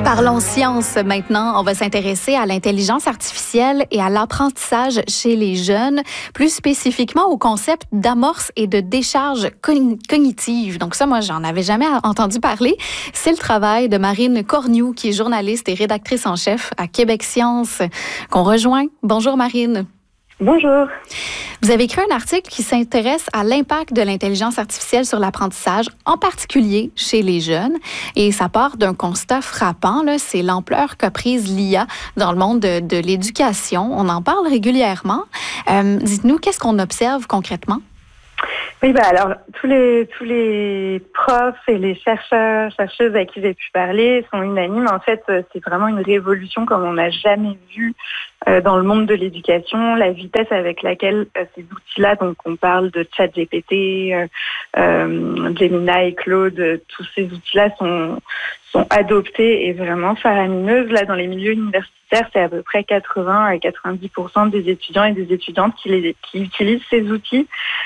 Parlons science maintenant. On va s'intéresser à l'intelligence artificielle et à l'apprentissage chez les jeunes, plus spécifiquement au concept d'amorce et de décharge cognitive. Donc ça, moi, j'en avais jamais entendu parler. C'est le travail de Marine Cornioux, qui est journaliste et rédactrice en chef à Québec Science, qu'on rejoint. Bonjour Marine. Bonjour. Vous avez écrit un article qui s'intéresse à l'impact de l'intelligence artificielle sur l'apprentissage, en particulier chez les jeunes. Et ça part d'un constat frappant, là, c'est l'ampleur qu'a prise l'IA dans le monde de l'éducation. On en parle régulièrement. Dites-nous, qu'est-ce qu'on observe concrètement? Oui, alors tous les profs et les chercheuses avec qui j'ai pu parler sont unanimes. En fait, c'est vraiment une révolution comme on n'a jamais vu dans le monde de l'éducation. La vitesse avec laquelle ces outils-là, donc on parle de ChatGPT, Gemini, Claude, tous ces outils-là sont adoptés et vraiment faramineuse. Là, dans les milieux universitaires, c'est à peu près 80 à 90% des étudiants et des étudiantes qui utilisent ces outils.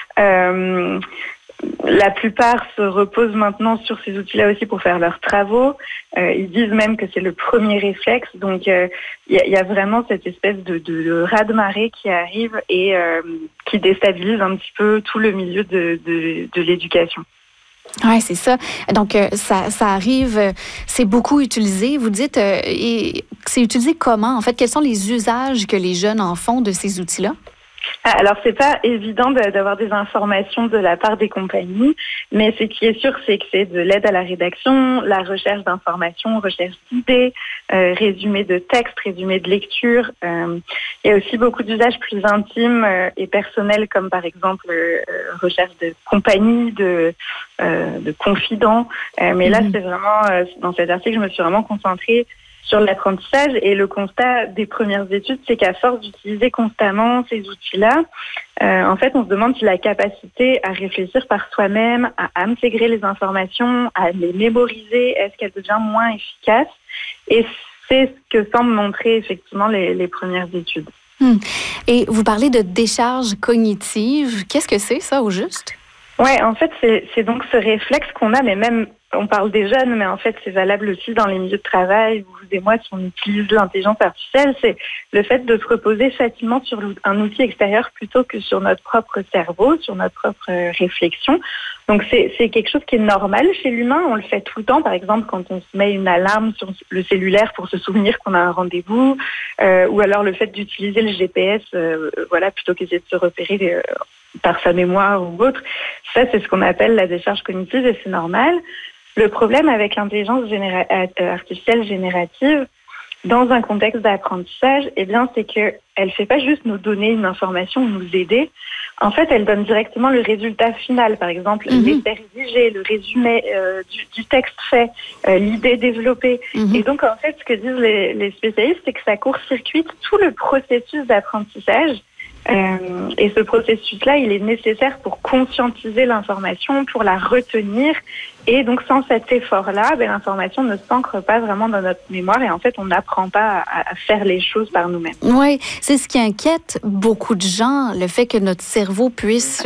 La plupart se reposent maintenant sur ces outils-là aussi pour faire leurs travaux. Ils disent même que c'est le premier réflexe. Donc, il y a vraiment cette espèce de raz-de-marée qui arrive et qui déstabilise un petit peu tout le milieu de l'éducation. Oui, c'est ça. Donc, ça arrive, c'est beaucoup utilisé. Vous dites, et c'est utilisé comment? En fait, quels sont les usages que les jeunes en font de ces outils-là? Alors, c'est pas évident d'avoir des informations de la part des compagnies, mais ce qui est sûr, c'est que c'est de l'aide à la rédaction, la recherche d'informations, recherche d'idées, résumé de textes, résumé de lecture. Il y a aussi beaucoup d'usages plus intimes et personnels, comme par exemple recherche de compagnie, de confidents. Mais là, c'est vraiment, dans cet article, je me suis vraiment concentrée sur l'apprentissage, et le constat des premières études, c'est qu'à force d'utiliser constamment ces outils-là, en fait, on se demande si la capacité à réfléchir par soi-même, à intégrer les informations, à les mémoriser, est-ce qu'elle devient moins efficace? Et c'est ce que semblent montrer effectivement les premières études. Et vous parlez de décharge cognitive. Qu'est-ce que c'est, ça, au juste? Ouais, en fait, c'est donc ce réflexe qu'on a, mais même, on parle des jeunes, mais en fait, c'est valable aussi dans les milieux de travail. Vous et moi, si on utilise l'intelligence artificielle, c'est le fait de se reposer facilement sur un outil extérieur plutôt que sur notre propre cerveau, sur notre propre réflexion. Donc, c'est quelque chose qui est normal chez l'humain. On le fait tout le temps. Par exemple, quand on se met une alarme sur le cellulaire pour se souvenir qu'on a un rendez-vous, ou alors le fait d'utiliser le GPS, plutôt qu'essayer de se repérer par sa mémoire ou autre. Ça, c'est ce qu'on appelle la décharge cognitive et c'est normal. Le problème avec l'intelligence artificielle générative, dans un contexte d'apprentissage, c'est qu'elle fait pas juste nous donner une information ou nous aider. En fait, elle donne directement le résultat final. Par exemple, l'essai rédigé, le résumé du texte fait, l'idée développée. Et donc, en fait, ce que disent les spécialistes, c'est que ça court-circuite tout le processus d'apprentissage. Et ce processus-là, il est nécessaire pour conscientiser l'information, pour la retenir. Et donc, sans cet effort-là, l'information ne s'ancre pas vraiment dans notre mémoire et en fait, on n'apprend pas à faire les choses par nous-mêmes. Oui, c'est ce qui inquiète beaucoup de gens, le fait que notre cerveau puisse,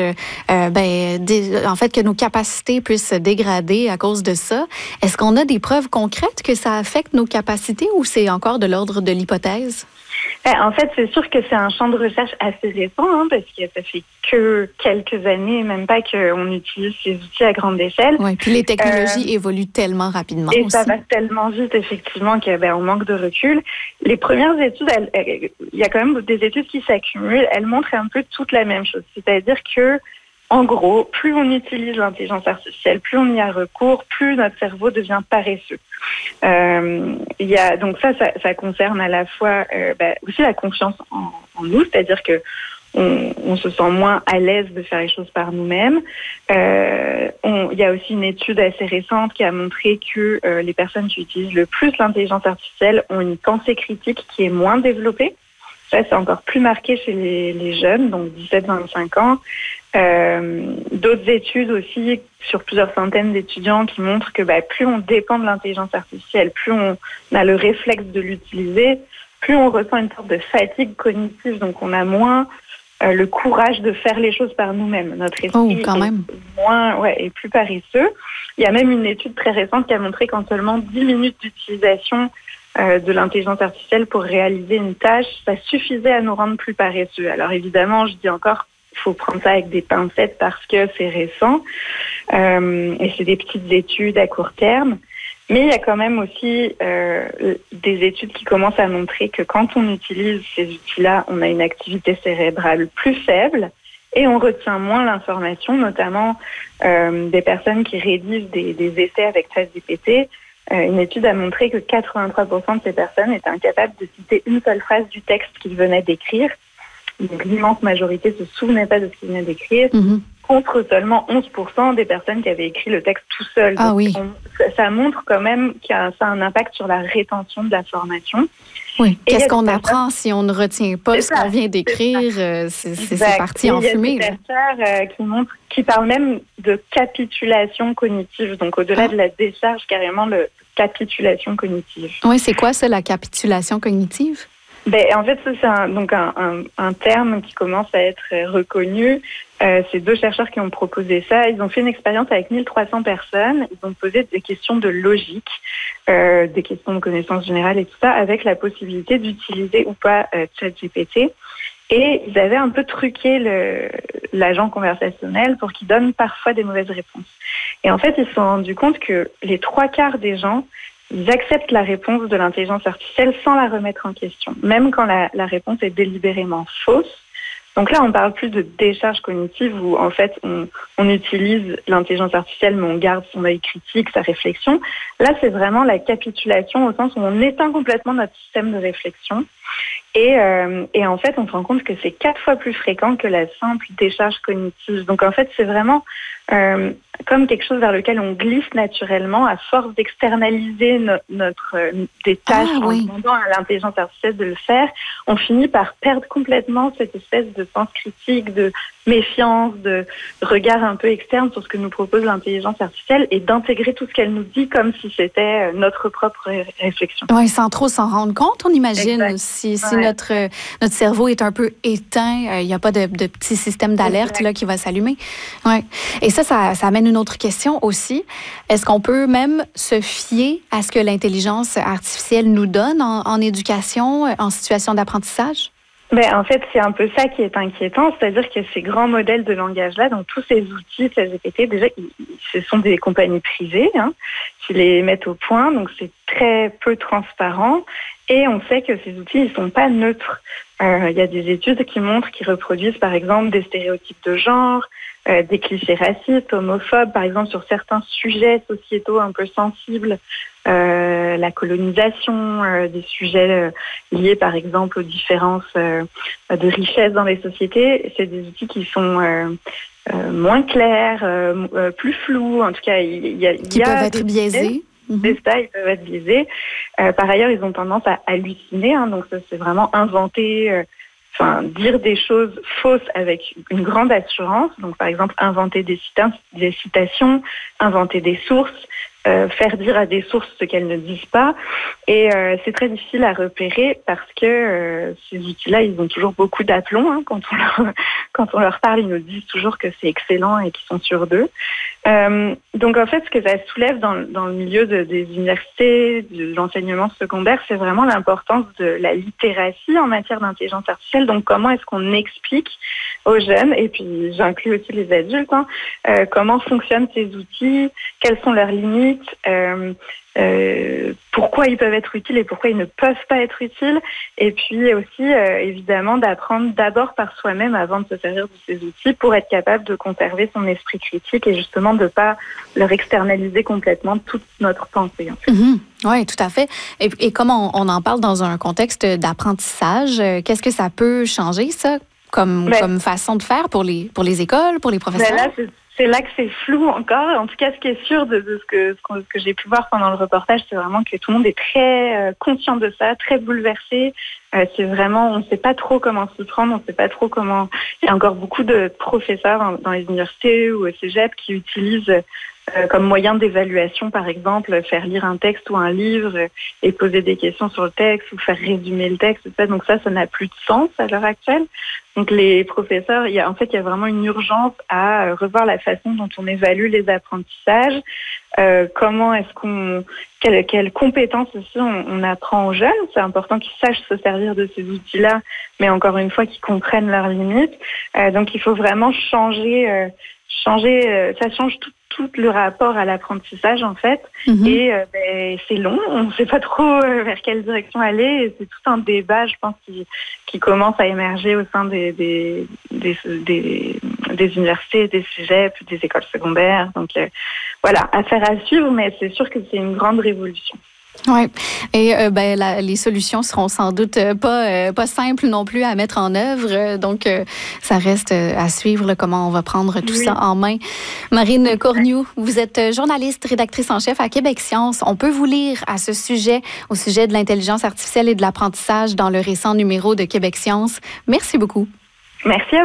que nos capacités puissent se dégrader à cause de ça. Est-ce qu'on a des preuves concrètes que ça affecte nos capacités ou c'est encore de l'ordre de l'hypothèse? En fait, c'est sûr que c'est un champ de recherche assez récent, parce que ça fait que quelques années, même pas qu'on utilise ces outils à grande échelle. Oui, puis les technologies évoluent tellement rapidement et aussi. Ça va tellement vite, effectivement, qu'on manque de recul. Les premières études, il y a quand même des études qui s'accumulent, elles montrent un peu toute la même chose. C'est-à-dire que, en gros, plus on utilise l'intelligence artificielle, plus on y a recours, plus notre cerveau devient paresseux. Donc ça concerne à la fois aussi la confiance en nous, c'est-à-dire que on se sent moins à l'aise de faire les choses par nous-mêmes. Il y a aussi une étude assez récente qui a montré que les personnes qui utilisent le plus l'intelligence artificielle ont une pensée critique qui est moins développée. Ça, c'est encore plus marqué chez les jeunes, donc 17-25 ans. D'autres études aussi sur plusieurs centaines d'étudiants qui montrent que plus on dépend de l'intelligence artificielle, plus on a le réflexe de l'utiliser, plus on ressent une sorte de fatigue cognitive. Donc on a moins le courage de faire les choses par nous-mêmes. Notre esprit est plus paresseux. Il y a même une étude très récente qui a montré qu'en seulement 10 minutes d'utilisation de l'intelligence artificielle pour réaliser une tâche, ça suffisait à nous rendre plus paresseux. Alors évidemment, je dis encore, il faut prendre ça avec des pincettes parce que c'est récent et c'est des petites études à court terme. Mais il y a quand même aussi des études qui commencent à montrer que quand on utilise ces outils-là, on a une activité cérébrale plus faible et on retient moins l'information, notamment des personnes qui rédigent des essais avec ChatGPT. Une étude a montré que 83% de ces personnes étaient incapables de citer une seule phrase du texte qu'ils venaient d'écrire. Donc l'immense majorité ne se souvenait pas de ce qu'ils venaient d'écrire. Contre seulement 11% des personnes qui avaient écrit le texte tout seul. Ah oui. Ça montre quand même que ça a un impact sur la rétention de l'information. Oui. Qu'est-ce qu'on apprend si on ne retient pas ce qu'on vient d'écrire? C'est parti en fumée. Il y a des chercheurs qui parlent même de capitulation cognitive. Donc, au-delà de la décharge, carrément, capitulation cognitive. Oui, c'est quoi ça, la capitulation cognitive? En fait, c'est un terme qui commence à être reconnu. C'est 2 chercheurs qui ont proposé ça. Ils ont fait une expérience avec 1300 personnes. Ils ont posé des questions de logique, des questions de connaissances générales et tout ça, avec la possibilité d'utiliser ou pas ChatGPT. Et ils avaient un peu truqué l'agent conversationnel pour qu'il donne parfois des mauvaises réponses. Et en fait, ils se sont rendus compte que les 3/4 des gens, ils acceptent la réponse de l'intelligence artificielle sans la remettre en question, même quand la réponse est délibérément fausse. Donc là, on parle plus de décharge cognitive où, en fait, on utilise l'intelligence artificielle, mais on garde son œil critique, sa réflexion. Là, c'est vraiment la capitulation au sens où on éteint complètement notre système de réflexion. Et en fait, on se rend compte que c'est 4 fois plus fréquent que la simple décharge cognitive. Donc, en fait, c'est vraiment comme quelque chose vers lequel on glisse naturellement à force d'externaliser des tâches en demandant à l'intelligence artificielle de le faire. On finit par perdre complètement cette espèce de sens critique, de méfiance, de regard un peu externe sur ce que nous propose l'intelligence artificielle et d'intégrer tout ce qu'elle nous dit comme si c'était notre propre réflexion. Oui, sans trop s'en rendre compte, on imagine. Si notre cerveau est un peu éteint, il n'y a pas de petit système d'alerte là, qui va s'allumer. Ouais. Et ça amène une autre question aussi. Est-ce qu'on peut même se fier à ce que l'intelligence artificielle nous donne en éducation, en situation d'apprentissage? En fait, c'est un peu ça qui est inquiétant, c'est-à-dire que ces grands modèles de langage-là, donc tous ces outils, ChatGPT, déjà, ce sont des compagnies privées qui les mettent au point, donc c'est très peu transparent. Et on sait que ces outils, ils sont pas neutres. Il y a des études qui montrent qu'ils reproduisent, par exemple, des stéréotypes de genre, des clichés racistes, homophobes, par exemple, sur certains sujets sociétaux un peu sensibles, la colonisation, des sujets liés, par exemple, aux différences de richesse dans les sociétés. C'est des outils qui sont moins clairs, plus flous. En tout cas, qui peuvent être biaisés. Ils peuvent être biaisés. Par ailleurs, ils ont tendance à halluciner. Donc, ça, c'est vraiment inventer, dire des choses fausses avec une grande assurance. Donc, par exemple, inventer des citations, inventer des sources, faire dire à des sources ce qu'elles ne disent pas. Et c'est très difficile à repérer parce que ces outils-là, ils ont toujours beaucoup d'aplomb. Quand on leur parle, ils nous disent toujours que c'est excellent et qu'ils sont sûrs d'eux. Donc, en fait, ce que ça soulève dans le milieu des universités, de l'enseignement secondaire, c'est vraiment l'importance de la littératie en matière d'intelligence artificielle. Donc, comment est-ce qu'on explique aux jeunes, et puis j'inclus aussi les adultes, comment fonctionnent ces outils, quelles sont leurs limites, pourquoi ils peuvent être utiles et pourquoi ils ne peuvent pas être utiles. Et puis aussi, évidemment, d'apprendre d'abord par soi-même avant de se servir de ces outils pour être capable de conserver son esprit critique et justement de ne pas leur externaliser complètement toute notre pensée. En fait. Oui, tout à fait. Et comme on en parle dans un contexte d'apprentissage, qu'est-ce que ça peut changer, ça, comme façon de faire pour les écoles, pour les professeurs? C'est là que c'est flou encore. En tout cas, ce qui est sûr de ce que j'ai pu voir pendant le reportage, c'est vraiment que tout le monde est très conscient de ça, très bouleversé. C'est vraiment, on ne sait pas trop comment s'y prendre, on ne sait pas trop comment... Il y a encore beaucoup de professeurs dans les universités ou au cégep qui utilisent comme moyen d'évaluation, par exemple, faire lire un texte ou un livre et poser des questions sur le texte ou faire résumer le texte, etc. Donc ça n'a plus de sens à l'heure actuelle. Donc les professeurs, il y a vraiment une urgence à revoir la façon dont on évalue les apprentissages. Comment est-ce quelles compétences aussi on apprend aux jeunes. C'est important qu'ils sachent se servir de ces outils-là, mais encore une fois, qu'ils comprennent leurs limites. Donc il faut vraiment changer, ça change tout le rapport à l'apprentissage en fait. Et c'est long, on ne sait pas trop vers quelle direction aller. Et c'est tout un débat, je pense, qui commence à émerger au sein des universités, des cégeps, des écoles secondaires. Donc voilà, affaire à suivre, mais c'est sûr que c'est une grande révolution. Oui, et les solutions seront sans doute pas simples non plus à mettre en œuvre. Donc, ça reste à suivre là, comment on va prendre tout ça en main. Marine Corgnoux, vous êtes journaliste, rédactrice en chef à Québec Science. On peut vous lire à ce sujet, au sujet de l'intelligence artificielle et de l'apprentissage dans le récent numéro de Québec Science. Merci beaucoup. Merci à vous.